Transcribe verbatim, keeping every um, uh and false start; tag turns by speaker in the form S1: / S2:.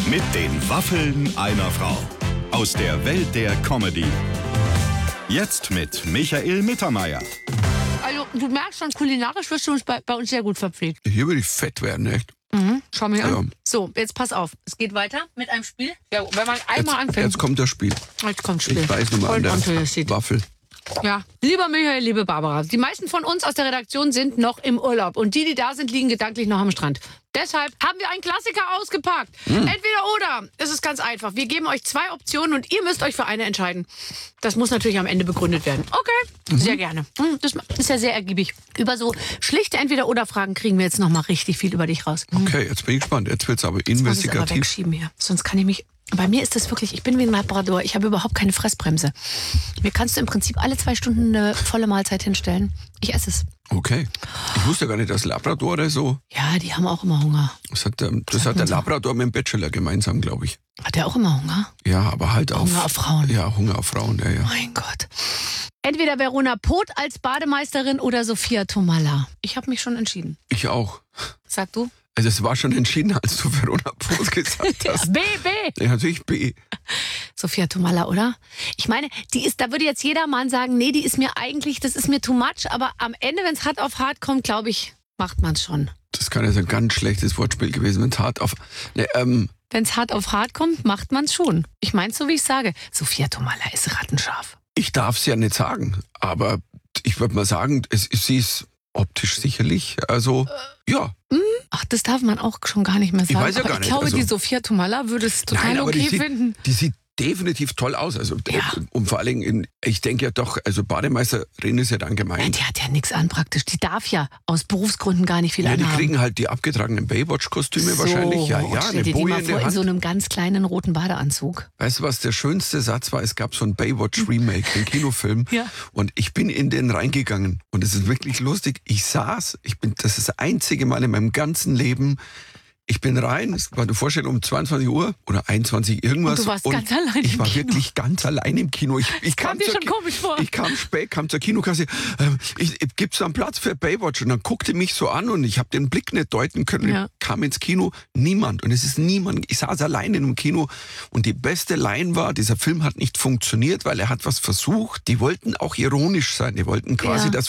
S1: Mit den Waffeln einer Frau. Aus der Welt der Comedy. Jetzt mit Michael Mittermeier.
S2: Also, du merkst schon, kulinarisch wirst du uns bei, bei uns sehr gut verpflegt.
S3: Hier würde ich fett werden, echt.
S2: Mhm. Schau mir an.
S3: Ja.
S2: So, jetzt pass auf. Es geht weiter mit einem Spiel. Ja, wenn man einmal
S3: Jetzt,
S2: anfängt.
S3: jetzt kommt das Spiel.
S2: Jetzt kommt Spiel.
S3: Ich weiß nochmal an der
S2: Voll
S3: Waffel.
S2: Ja, lieber Michael, liebe Barbara, die meisten von uns aus der Redaktion sind noch im Urlaub und die, die da sind, liegen gedanklich noch am Strand. Deshalb haben wir einen Klassiker ausgepackt. Hm. Entweder oder. Es ist ganz einfach. Wir geben euch zwei Optionen und ihr müsst euch für eine entscheiden. Das muss natürlich am Ende begründet werden. Okay, mhm. Sehr gerne. Das ist ja sehr ergiebig. Über so schlichte Entweder-oder-Fragen kriegen wir jetzt noch mal richtig viel über dich raus.
S3: Okay, jetzt bin ich gespannt. Jetzt wird es aber
S2: investigativ. Jetzt muss ich es aber
S3: investigativ.
S2: wegschieben hier. Sonst kann ich mich... Bei mir ist das wirklich, ich bin wie ein Labrador, ich habe überhaupt keine Fressbremse. Mir kannst du im Prinzip alle zwei Stunden eine volle Mahlzeit hinstellen. Ich esse es.
S3: Okay. Ich wusste gar nicht, dass Labradore so...
S2: Ja, die haben auch immer Hunger.
S3: Das hat, der, das hat der Labrador mit dem Bachelor gemeinsam, glaube ich.
S2: Hat der auch immer Hunger?
S3: Ja, aber halt auf...
S2: Hunger auf Frauen.
S3: Ja, Hunger auf Frauen, ja, ja.
S2: Mein Gott. Entweder Verona Poth als Bademeisterin oder Sophia Tomalla. Ich habe mich schon entschieden.
S3: Ich auch.
S2: Sag du?
S3: Also es war schon entschieden, als du Verona Poth gesagt hast.
S2: B, B.
S3: Ja, natürlich B.
S2: Sophia Tomalla, oder? Ich meine, die ist, da würde jetzt jeder Mann sagen, nee, die ist mir eigentlich, das ist mir too much, aber am Ende, wenn es hart auf hart kommt, glaube ich, macht man es schon.
S3: Das kann jetzt ein ganz schlechtes Wortspiel gewesen, wenn es hart auf... Ne, ähm...
S2: Wenn es hart auf hart kommt, macht man es schon. Ich meine so, wie ich sage. Sophia Tomalla ist rattenscharf.
S3: Ich darf es ja nicht sagen, aber ich würde mal sagen, es, sie ist optisch sicherlich, also, äh, ja.
S2: Ach, das darf man auch schon gar nicht mehr sagen.
S3: Ich weiß ja
S2: aber
S3: gar
S2: ich
S3: nicht.
S2: glaube,
S3: Also,
S2: die Sophia Tomalla würde es total
S3: nein, aber
S2: okay
S3: die sieht,
S2: finden.
S3: Die sieht definitiv toll aus. Also,
S2: Ja.
S3: Und vor allen Dingen, in, ich denke ja doch, also Bademeisterin ist ja dann
S2: Ja,
S3: gemeint.
S2: die hat ja nichts an praktisch. Die darf ja aus Berufsgründen gar nicht viel
S3: Ja, die
S2: anhaben.
S3: kriegen halt die abgetragenen Baywatch-Kostüme
S2: so,
S3: wahrscheinlich. Ja, ja,
S2: stell
S3: eine
S2: dir die
S3: Boje
S2: mal
S3: in
S2: vor,
S3: der
S2: in
S3: Hand.
S2: so einem ganz kleinen roten Badeanzug.
S3: Weißt du, was der schönste Satz war? Es gab so ein Baywatch-Remake, den Kinofilm.
S2: Ja.
S3: Und ich bin in den reingegangen. Und es ist wirklich lustig. Ich saß, ich bin, das ist das einzige Mal in meinem ganzen Leben, ich bin rein, es war eine Vorstellung um zweiundzwanzig Uhr oder einundzwanzig irgendwas.
S2: Und du warst ganz allein
S3: Ich
S2: im
S3: war
S2: Kino.
S3: wirklich ganz allein im Kino. Ich, ich
S2: kam dir
S3: zur
S2: schon
S3: Ki-
S2: komisch vor.
S3: Ich kam spät, kam zur Kinokasse. Ähm, ich, Gibt es da einen Platz für Baywatch? Und dann guckte mich so an und ich habe den Blick nicht deuten können.
S2: Ja.
S3: Ich kam ins Kino, niemand. Und es ist niemand. Ich saß allein in einem Kino. Und die beste Line war, dieser Film hat nicht funktioniert, weil er hat was versucht. Die wollten auch ironisch sein. Die wollten quasi
S2: Ja.
S3: das